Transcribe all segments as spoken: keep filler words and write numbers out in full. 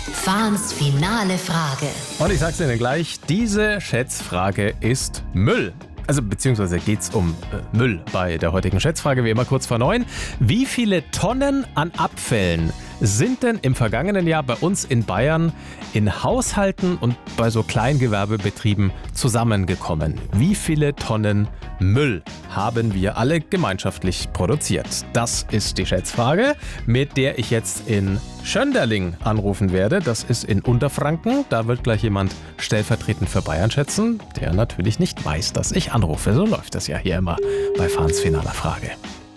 Fahns finale Frage. Und ich sag's Ihnen gleich, diese Schätzfrage ist Müll. Also beziehungsweise geht's um äh, Müll bei der heutigen Schätzfrage, wie immer kurz vor neun. Wie viele Tonnen an Abfällen sind denn im vergangenen Jahr bei uns in Bayern in Haushalten und bei so Kleingewerbebetrieben zusammengekommen? Wie viele Tonnen Müll haben wir alle gemeinschaftlich produziert? Das ist die Schätzfrage, mit der ich jetzt in Schönderling anrufen werde. Das ist in Unterfranken. Da wird gleich jemand stellvertretend für Bayern schätzen, der natürlich nicht weiß, dass ich anrufe. So läuft das ja hier immer bei Fahns finaler Frage.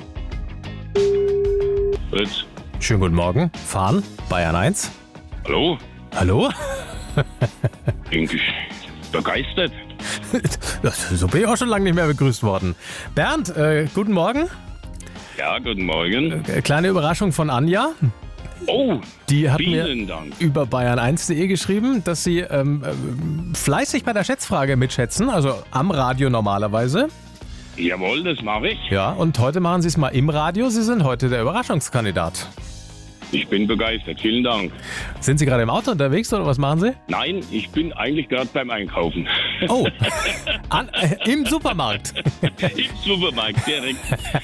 Fritz. Schönen guten Morgen. Fahn, Bayern eins. Hallo? Hallo? Bin ich begeistert. So bin ich auch schon lange nicht mehr begrüßt worden. Bernd, äh, guten Morgen. Ja, guten Morgen. Äh, kleine Überraschung von Anja. Oh, Die hat vielen mir Dank. über bayern eins punkt de geschrieben, dass sie ähm, äh, fleißig bei der Schätzfrage mitschätzen, also am Radio normalerweise. Jawohl, das mache ich. Ja, und heute machen sie es mal im Radio. Sie sind heute der Überraschungskandidat. Ich bin begeistert. Vielen Dank. Sind Sie gerade im Auto unterwegs oder was machen Sie? Nein, ich bin eigentlich gerade beim Einkaufen. Oh, an, äh, im Supermarkt. Im Supermarkt, direkt.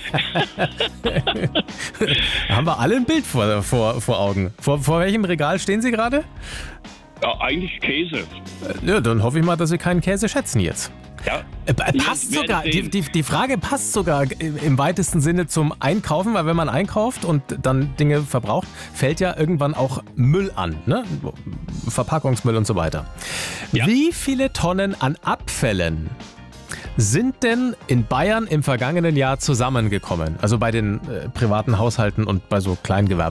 Da haben wir alle ein Bild vor, vor, vor Augen. Vor, vor welchem Regal stehen Sie gerade? Ja, eigentlich Käse. Ja, dann hoffe ich mal, dass Sie keinen Käse schätzen jetzt. Ja. Äh, Passt Wir werden sogar, die, sehen. die, die Frage passt sogar im im weitesten Sinne zum Einkaufen, weil wenn man einkauft und dann Dinge verbraucht, fällt ja irgendwann auch Müll an, ne? Verpackungsmüll und so weiter. Ja. Wie viele Tonnen an Abfällen sind denn in Bayern im vergangenen Jahr zusammengekommen? Also bei den äh, privaten Haushalten und bei so Kleingewerbe.